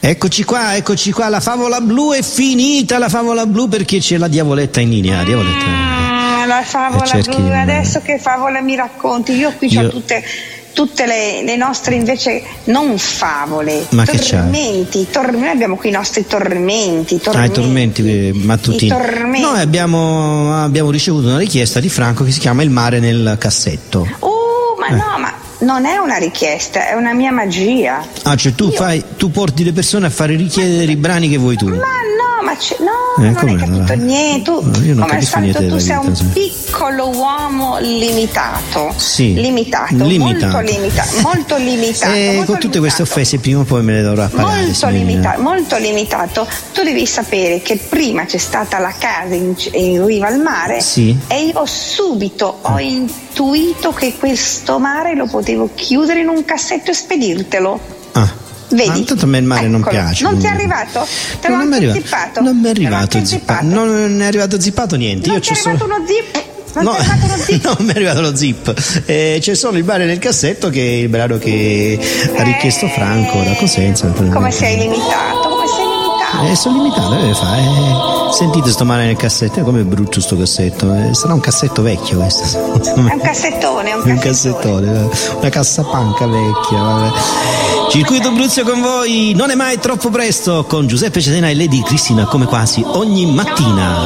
Eccoci qua, la favola blu è finita, la favola blu, perché c'è la Diavoletta in linea. Diavoletta. La favola blu, adesso che favola mi racconti? Io qui ho tutte le nostre invece non favole, ma tormenti, noi abbiamo qui i nostri tormenti. I tormenti mattutini. Noi abbiamo ricevuto una richiesta di Franco che si chiama Il mare nel cassetto. Ma non è una richiesta, è una mia magia. Cioè tu porti le persone a fare richiedere i brani che vuoi tu. Non hai capito niente. Come al solito tu sei un piccolo uomo limitato. Sì. Limitato. Molto limitato. Con tutte queste offese prima o poi me le dovrà pagare. Molto limitato. Tu devi sapere che prima c'è stata la casa in riva al mare, sì, e io subito ho intuito che questo mare lo potevo chiudere in un cassetto e spedirtelo. Vedi? Tanto a me il mare non piace. Non ti è arrivato? Te l'ho anticipato? Non mi è arrivato zippato. Non è arrivato zippato niente. Non ti è arrivato uno zip? Non mi è arrivato lo zip. C'è solo Il mare nel cassetto, che è il brano che ha richiesto Franco da Cosenza. Come sei limitato? Sono limitato, deve fare. Sentite sto mare nel cassetto, com'è brutto sto cassetto. Sarà un cassetto vecchio questo. È un cassettone. Una cassapanca vecchia, vabbè. Circuito Abruzzo con voi, non è mai troppo presto, con Giuseppe Cetena e Lady Cristina, come quasi ogni mattina.